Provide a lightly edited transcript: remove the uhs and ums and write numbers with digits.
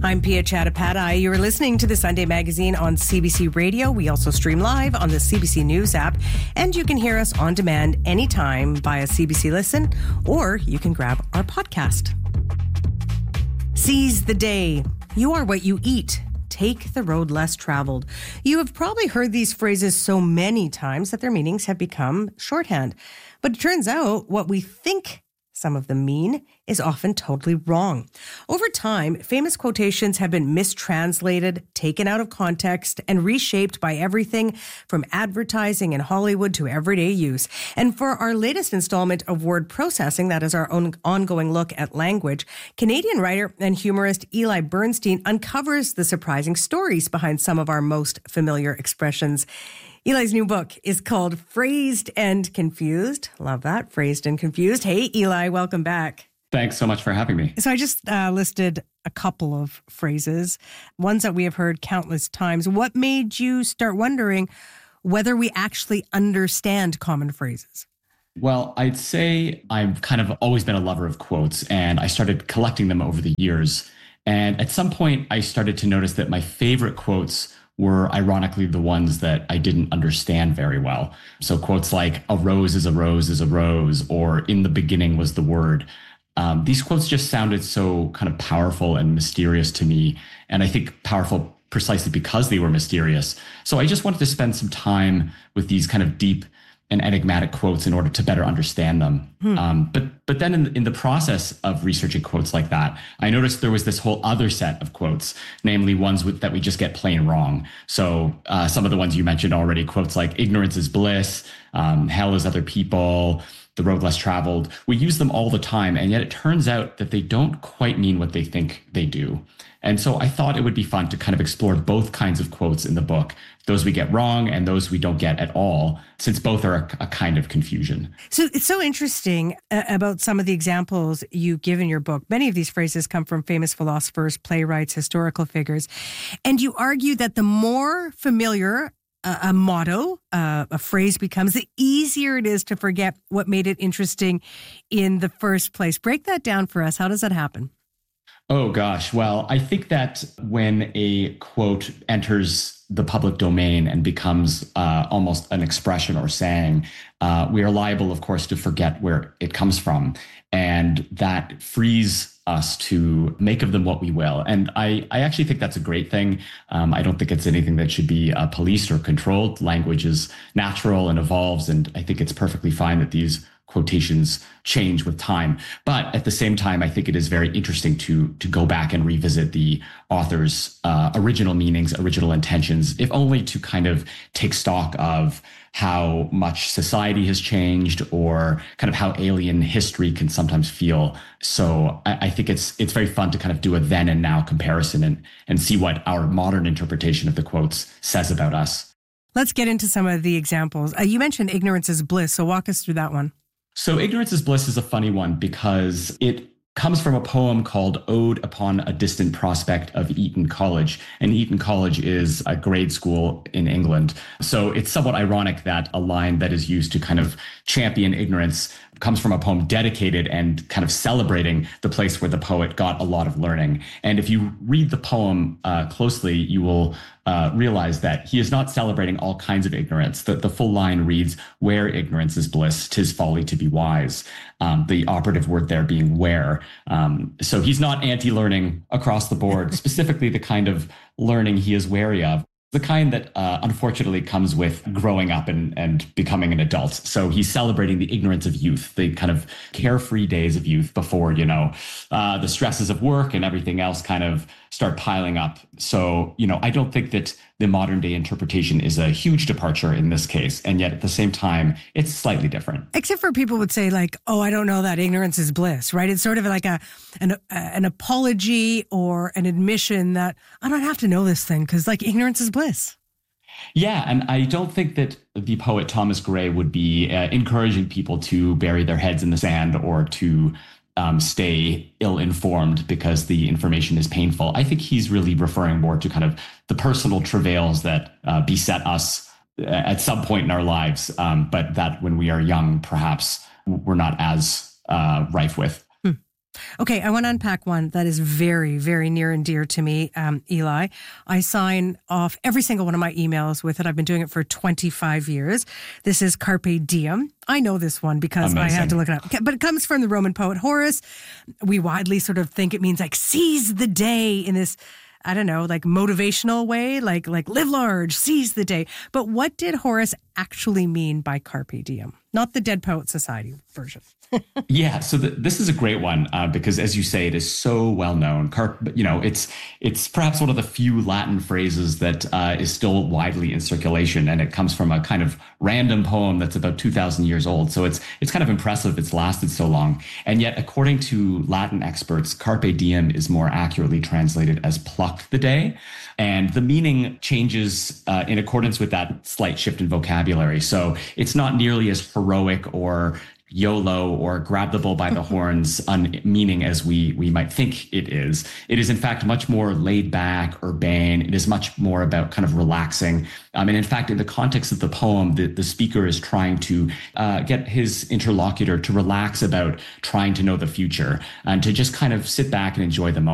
I'm Pia Chattopadhyay. You're listening to the Sunday Magazine on CBC Radio. We also stream live on the CBC News app, and you can hear us on demand anytime via CBC Listen, or you can grab our podcast. Seize the day. You are what you eat. Take the road less traveled. You have probably heard these phrases so many times that their meanings have become shorthand. But it turns out what we think some of them mean is often totally wrong. Over time, famous quotations have been mistranslated, taken out of context, and reshaped by everything from advertising in Hollywood to everyday use. And for our latest installment of Word Processing, that is our own ongoing look at language, Canadian writer and humorist Eli Bernstein uncovers the surprising stories behind some of our most familiar expressions. Eli's new book is called Phrased and Confused. Love that, Phrased and Confused. Hey, Eli, welcome back. Thanks so much for having me. So I just listed a couple of phrases, ones that we have heard countless times. What made you start wondering whether we actually understand common phrases? Well, I'd say I've kind of always been a lover of quotes, and I started collecting them over the years. And at some point, I started to notice that my favorite quotes were ironically the ones that I didn't understand very well. So quotes like, "A rose is a rose is a rose," or "In the beginning was the word." These quotes just sounded so kind of powerful and mysterious to me. And I think powerful precisely because they were mysterious. So I just wanted to spend some time with these kind of deep and enigmatic quotes in order to better understand them. But then in the process of researching quotes like that, I noticed there was this whole other set of quotes, namely ones that we just get plain wrong. So some of the ones you mentioned already, quotes like "ignorance is bliss," "hell is other people," "the road less traveled." We use them all the time, and yet it turns out that they don't quite mean what they think they do. And so I thought it would be fun to kind of explore both kinds of quotes in the book, those we get wrong and those we don't get at all, since both are a kind of confusion. So it's so interesting about some of the examples you give in your book. Many of these phrases come from famous philosophers, playwrights, historical figures. And you argue that the more familiar a motto, a phrase becomes, the easier it is to forget what made it interesting in the first place. Break that down for us. How does that happen? Oh, gosh. Well, I think that when a quote enters the public domain and becomes almost an expression or saying, we are liable, of course, to forget where it comes from. And that frees us to make of them what we will. And I actually think that's a great thing. I don't think it's anything that should be policed or controlled. Language is natural and evolves. And I think it's perfectly fine that these quotations change with time. But at the same time, I think it is very interesting to go back and revisit the author's original meanings, original intentions, if only to kind of take stock of how much society has changed or kind of how alien history can sometimes feel. So I think it's very fun to kind of do a then and now comparison and see what our modern interpretation of the quotes says about us. Let's get into some of the examples. You mentioned ignorance is bliss, so walk us through that one. So "ignorance is bliss" is a funny one because it comes from a poem called "Ode Upon a Distant Prospect of Eton College." And Eton College is a grade school in England. So it's somewhat ironic that a line that is used to kind of champion ignorance comes from a poem dedicated and kind of celebrating the place where the poet got a lot of learning. And if you read the poem closely, you will realize that he is not celebrating all kinds of ignorance. The full line reads, "Where ignorance is bliss, 'tis folly to be wise." The operative word there being where. So he's not anti-learning across the board, specifically the kind of learning he is wary of. The kind that unfortunately comes with growing up and becoming an adult. So he's celebrating the ignorance of youth, the kind of carefree days of youth before, the stresses of work and everything else kind of start piling up. So, I don't think that the modern day interpretation is a huge departure in this case. And yet at the same time, it's slightly different. Except for people would say like, oh, I don't know that ignorance is bliss, right? It's sort of like an apology or an admission that I don't have to know this thing because like ignorance is bliss. Yeah, and I don't think that the poet Thomas Gray would be encouraging people to bury their heads in the sand or to stay ill-informed because the information is painful. I think he's really referring more to kind of the personal travails that beset us at some point in our lives, but that when we are young, perhaps we're not as rife with. Okay, I want to unpack one that is very, very near and dear to me, Eli. I sign off every single one of my emails with it. I've been doing it for 25 years. This is Carpe Diem. I know this one because I had to look it up. But it comes from the Roman poet Horace. We widely sort of think it means like seize the day in this, I don't know, like motivational way, like live large, seize the day. But what did Horace actually mean by Carpe Diem? Not the Dead Poet Society version. Yeah, so this is a great one because, as you say, it is so well known. It's perhaps one of the few Latin phrases that is still widely in circulation, and it comes from a kind of random poem that's about 2,000 years old. So it's kind of impressive it's lasted so long. And yet, according to Latin experts, carpe diem is more accurately translated as pluck the day. And the meaning changes in accordance with that slight shift in vocabulary. So it's not nearly as heroic or YOLO or grab the bull by the horns meaning as we might think it is. It is, in fact, much more laid back, urbane. It is much more about kind of relaxing. And in fact, in the context of the poem, the speaker is trying to get his interlocutor to relax about trying to know the future and to just kind of sit back and enjoy the moment.